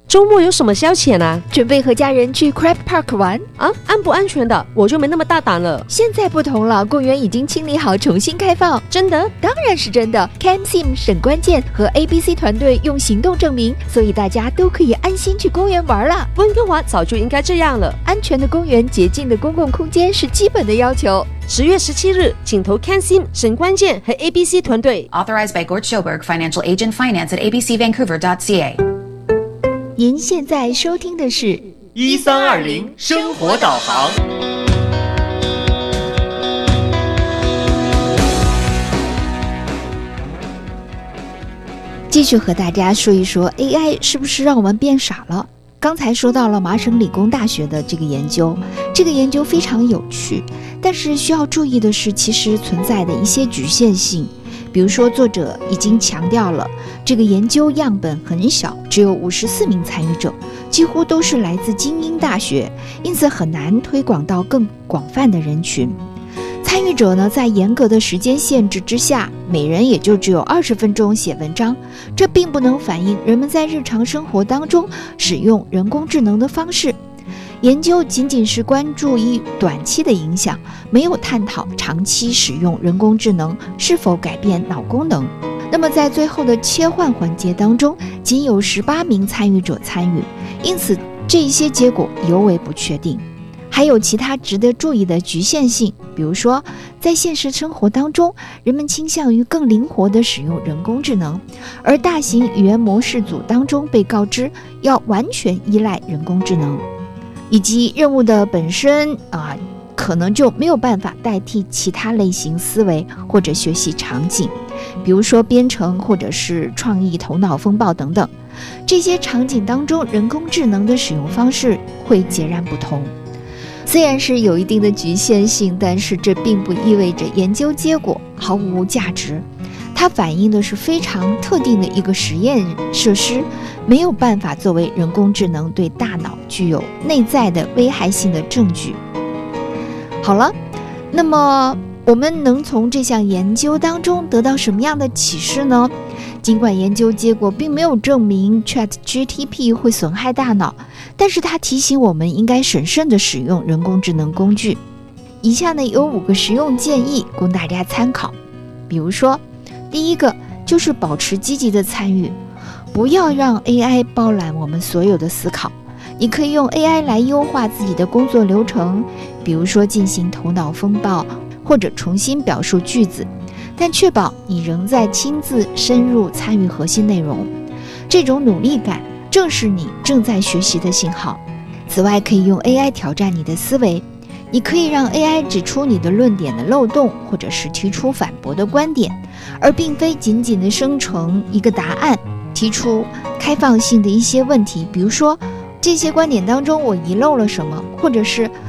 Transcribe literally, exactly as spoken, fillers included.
周末有什么消遣啊？ 准备和家人去 Crab Park 玩啊，安不安全的？我就没那么大胆了。 现在不同了，公园已经清理好，重新开放。 真的？ 当然是真的。CamSim 沈关键和 A B C 团队用行动证明，所以大家都可以安心去公园玩了。 温哥华早就应该这样了。 安全的公园、洁净的公共空间是基本的要求。 十月十七日，请投 CamSim 沈关键和 A B C 团队。 Authorized by Gord Schoberg, Financial Agent Finance at a b c vancouver dot c a。 您现在收听的是一三二零生活导航。 继续和大家说一说 A I 是不是让我们变傻了。刚才说到了麻省理工大学的这个研究，这个研究非常有趣，但是需要注意的是，其实存在的一些局限性。比如说，作者已经强调了这个研究样本很小，只有五十四名参与者，几乎都是来自精英大学，因此很难推广到更广泛的人群。参与者呢，在严格的时间限制之下，每人也就只有二十分钟写文章，这并不能反映人们在日常生活当中使用人工智能的方式。研究仅仅是关注于短期的影响，没有探讨长期使用人工智能是否改变脑功能。那么在最后的切换环节当中，仅有十八名参与者参与，因此这一些结果尤为不确定。还有其他值得注意的局限性，比如说在现实生活当中，人们倾向于更灵活地使用人工智能，而大型语言模式组当中被告知要完全依赖人工智能，以及任务的本身啊，可能就没有办法代替其他类型思维或者学习场景，比如说编程或者是创意头脑风暴等等。这些场景当中，人工智能的使用方式会截然不同。虽然是有一定的局限性，但是这并不意味着研究结果毫无价值。它反映的是非常特定的一个实验设施，没有办法作为人工智能对大脑具有内在的危害性的证据。好了，那么我们能从这项研究当中得到什么样的启示呢？尽管研究结果并没有证明 ChatGPT 会损害大脑，但是它提醒我们应该审慎地使用人工智能工具。以下呢有五个实用建议供大家参考。比如说，第一个就是保持积极的参与，不要让 A I 包揽我们所有的思考。你可以用 A I 来优化自己的工作流程，比如说进行头脑风暴，或者重新表述句子，但确保你仍在亲自深入参与核心内容。这种努力感正是你正在学习的信号。此外，可以用 A I 挑战你的思维，你可以让 A I 指出你的论点的漏洞，或者是提出反驳的观点，而并非仅仅的生成一个答案，提出开放性的一些问题，比如说这些观点当中我遗漏了什么，或者是